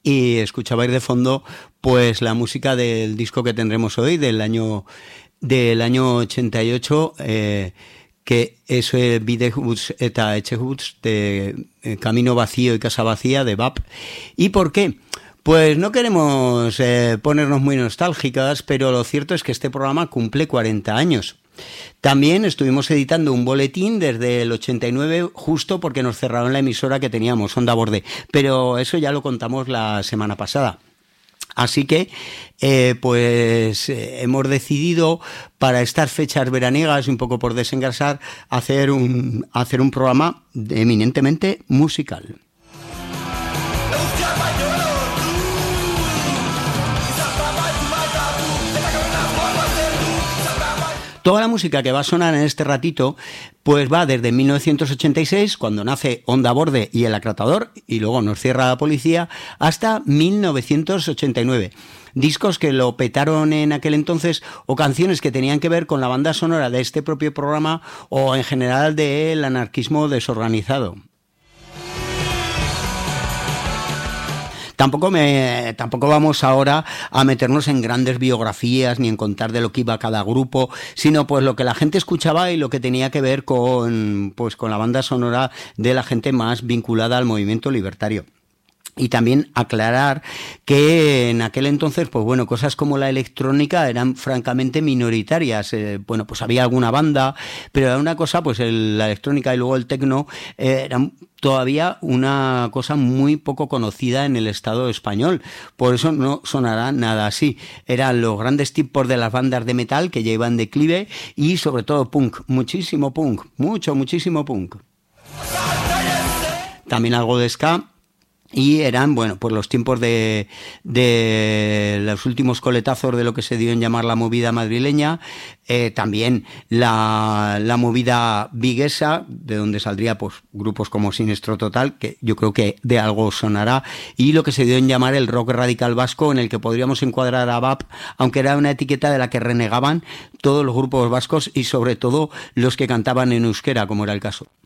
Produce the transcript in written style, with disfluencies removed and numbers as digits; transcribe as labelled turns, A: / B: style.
A: y escuchabais de fondo pues la música del disco que tendremos hoy, del año 88, que es Bidehuts eta Etxehuts, de Camino Vacío y Casa Vacía, de BAP. ¿Y por qué? Pues no queremos ponernos muy nostálgicas, pero lo cierto es que este programa cumple 40 años. También estuvimos editando un boletín desde el 89, justo porque nos cerraron la emisora que teníamos, Onda Borde, pero eso ya lo contamos la semana pasada. Así que hemos decidido para estas fechas veraniegas, un poco por desengrasar, hacer un programa eminentemente musical. Toda la música que va a sonar en este ratito, pues va desde 1986, cuando nace Onda Borde y El Acratador, y luego nos cierra la policía, hasta 1989. Discos que lo petaron en aquel entonces, o canciones que tenían que ver con la banda sonora de este propio programa, o en general del anarquismo desorganizado. Tampoco vamos ahora a meternos en grandes biografías ni en contar de lo que iba cada grupo, sino pues lo que la gente escuchaba y lo que tenía que ver con la banda sonora de la gente más vinculada al movimiento libertario. Y también aclarar que en aquel entonces, pues bueno, cosas como la electrónica eran francamente minoritarias. Pues había alguna banda, pero era una cosa, pues la electrónica y luego el techno eran todavía una cosa muy poco conocida en el Estado español. Por eso no sonará nada así. Eran los grandes tipos de las bandas de metal que ya iban en declive y sobre todo punk, muchísimo punk, muchísimo punk. También algo de ska. Y eran, pues los tiempos de los últimos coletazos de lo que se dio en llamar la movida madrileña, también la movida viguesa, de donde saldría pues grupos como Sinestro Total, que yo creo que de algo sonará, y lo que se dio en llamar el rock radical vasco, en el que podríamos encuadrar a BAP, aunque era una etiqueta de la que renegaban todos los grupos vascos y sobre todo los que cantaban en euskera, como era el caso.